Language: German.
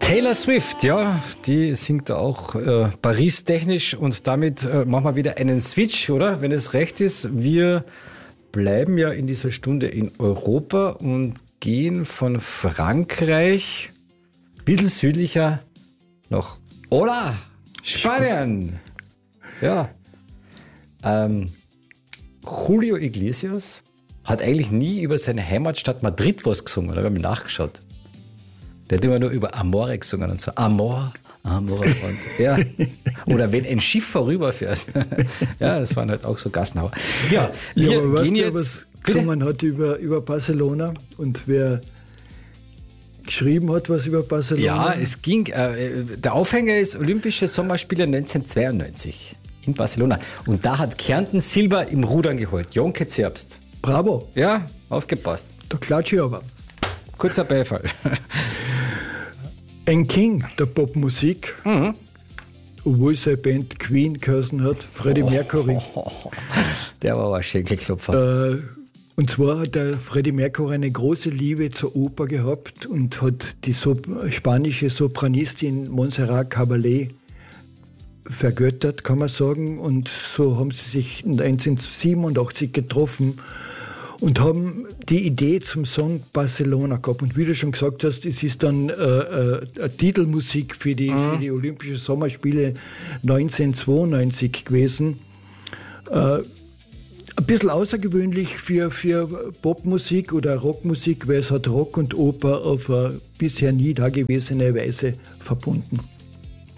Taylor Swift, ja, die singt auch Paris-technisch und damit machen wir wieder einen Switch, oder? Wenn es recht ist. Wir bleiben ja in dieser Stunde in Europa und gehen von Frankreich ein bisschen südlicher nach Hola, Spanien. Ja. Julio Iglesias hat eigentlich nie über seine Heimatstadt Madrid was gesungen, da haben wir nachgeschaut. Der hat immer nur über Amore gesungen und so. Amor. Und, ja. Oder wenn ein Schiff vorüberfährt. Ja, das waren halt auch so Gassenhauer. Ja, wir aber gehen weißt jetzt. du, was gesungen hat über Barcelona und wer geschrieben hat was über Barcelona? Ja, es ging. Der Aufhänger ist Olympische Sommerspiele 1992 in Barcelona. Und da hat Kärnten Silber im Rudern geholt. Jonke Zerbst. Bravo, Ja, aufgepasst. da klatsche ich aber. Kurzer Beifall. Ein King der Popmusik, obwohl seine Band Queen geheißen hat, Freddie Mercury. Der war aber ein Schenkelklopfer. Und zwar hat der Freddie Mercury eine große Liebe zur Oper gehabt und hat die spanische Sopranistin Montserrat Caballé vergöttert, kann man sagen. Und so haben sie sich 1987 getroffen und haben die Idee zum Song Barcelona gehabt. Und wie du schon gesagt hast, es ist dann eine Titelmusik für die Olympischen Sommerspiele 1992 gewesen. Ein bisschen außergewöhnlich für Popmusik oder Rockmusik, weil es hat Rock und Oper auf eine bisher nie dagewesene Weise verbunden.